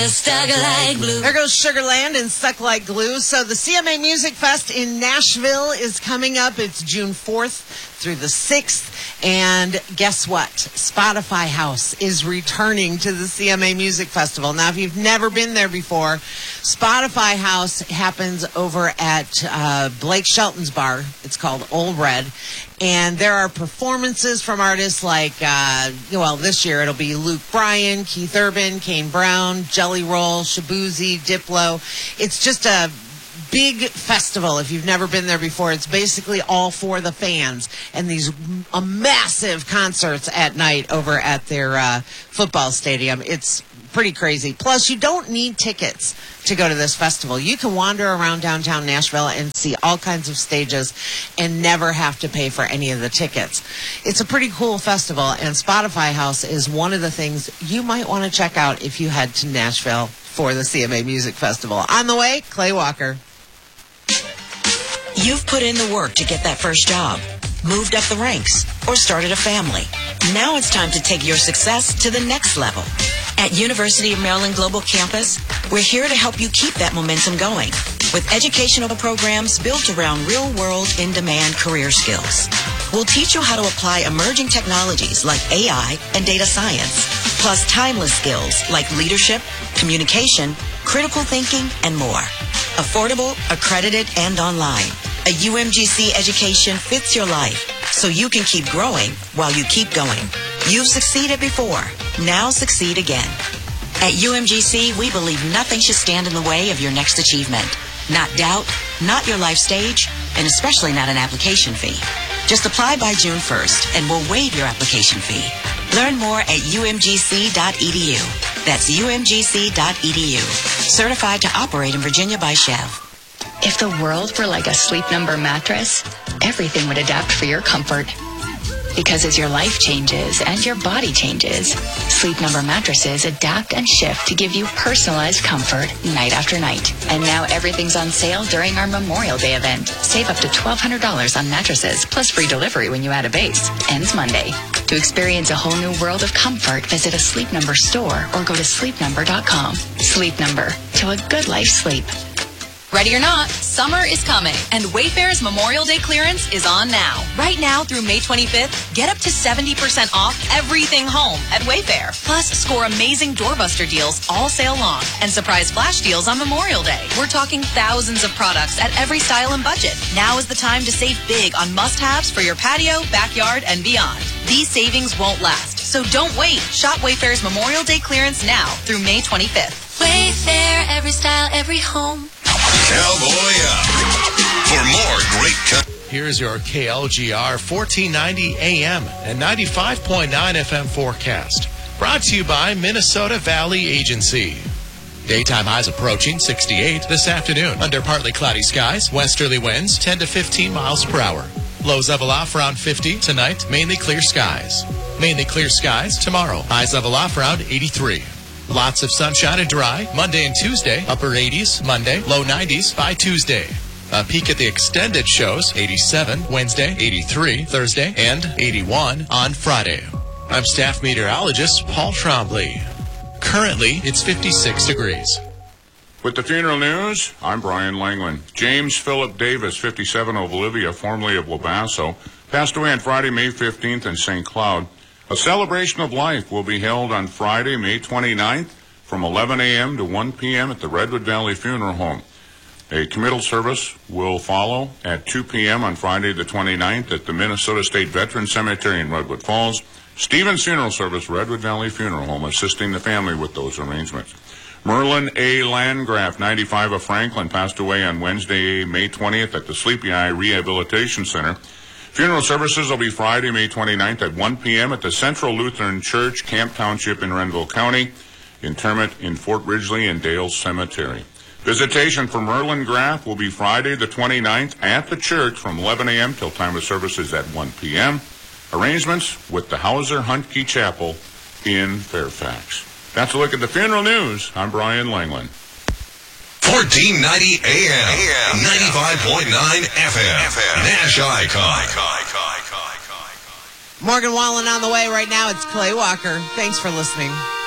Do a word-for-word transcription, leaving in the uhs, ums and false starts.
Stuck like glue. There goes Sugarland and Stuck Like Glue. So the C M A Music Fest in Nashville is coming up. It's June fourth through the sixth. And guess what? Spotify House is returning to the C M A Music Festival. Now, if you've never been there before, Spotify House happens over at uh, Blake Shelton's bar. It's called Old Red. And there are performances from artists like, uh, well, this year it'll be Luke Bryan, Keith Urban, Kane Brown, Jelly Roll, Shabuzi, Diplo. It's just a big festival. If you've never been there before, it's basically all for the fans. And these a massive concerts at night over at their uh, football stadium. It's pretty crazy. Plus, you don't need tickets to go to this festival. You can wander around downtown Nashville and see all kinds of stages and never have to pay for any of the tickets. It's a pretty cool festival, and Spotify House is one of the things you might want to check out if you head to Nashville for the C M A Music Festival. On the way, Clay Walker. You've put in the work to get that first job, moved up the ranks, or started a family. Now it's time to take your success to the next level. At University of Maryland Global Campus, we're here to help you keep that momentum going with educational programs built around real-world, in-demand career skills. We'll teach you how to apply emerging technologies like A I and data science, plus timeless skills like leadership, communication, critical thinking, and more. Affordable, accredited, and online. A U M G C education fits your life, so you can keep growing while you keep going. You've succeeded before. Now succeed again. At U M G C, we believe nothing should stand in the way of your next achievement. Not doubt, not your life stage, and especially not an application fee. Just apply by June first, and we'll waive your application fee. Learn more at U M G C dot E D U. That's U M G C dot E D U. Certified to operate in Virginia by Chev. If the world were like a Sleep Number mattress, everything would adapt for your comfort. Because as your life changes and your body changes, Sleep Number mattresses adapt and shift to give you personalized comfort night after night. And now everything's on sale during our Memorial Day event. Save up to twelve hundred dollars on mattresses, plus free delivery when you add a base. Ends Monday. To experience a whole new world of comfort, visit a Sleep Number store or go to sleep number dot com. Sleep Number. To a good life sleep. Ready or not, summer is coming, and Wayfair's Memorial Day clearance is on now. Right now through May twenty-fifth, get up to seventy percent off everything home at Wayfair. Plus, score amazing doorbuster deals all sale long and surprise flash deals on Memorial Day. We're talking thousands of products at every style and budget. Now is the time to save big on must-haves for your patio, backyard, and beyond. These savings won't last, so don't wait. Shop Wayfair's Memorial Day clearance now through May twenty-fifth. Wayfair, every style, every home. Cowboy up for more great co- Here's your K L G R fourteen ninety A M and ninety-five point nine F M forecast. Brought to you by Minnesota Valley Agency. Daytime highs approaching sixty-eight this afternoon. Under partly cloudy skies, westerly winds ten to fifteen miles per hour. Lows level off around fifty tonight, mainly clear skies. Mainly clear skies tomorrow. Highs level off around eighty-three. Lots of sunshine and dry. Monday and Tuesday, upper eighties. Monday, low nineties by Tuesday. A peek at the extended shows, eighty-seven Wednesday, eighty-three Thursday, and eighty-one on Friday. I'm staff meteorologist Paul Trombley. Currently, it's fifty-six degrees. With the funeral news, I'm Brian Langland. James Philip Davis, fifty-seven, of Olivia, formerly of Wabasso, passed away on Friday, May fifteenth in Saint Cloud. A celebration of life will be held on Friday, May twenty-ninth from eleven A M to one P M at the Redwood Valley Funeral Home. A committal service will follow at two P M on Friday the twenty-ninth at the Minnesota State Veterans Cemetery in Redwood Falls. Stevens Funeral Service, Redwood Valley Funeral Home, assisting the family with those arrangements. Merlin A. Landgraf, ninety-five, of Franklin, passed away on Wednesday, May twentieth at the Sleepy Eye Rehabilitation Center. Funeral services will be Friday, May twenty-ninth at one P M at the Central Lutheran Church, Camp Township in Renville County. Interment in Fort Ridgely and Dales Cemetery. Visitation for Merlin Graff will be Friday the twenty-ninth at the church from eleven A M till time of services at one P M Arrangements with the Hauser Huntke Chapel in Fairfax. That's a look at the funeral news. I'm Brian Langland. fourteen ninety A M, ninety-five point nine F M, Nash Icon. Morgan Wallen on the way right now. It's Clay Walker. Thanks for listening.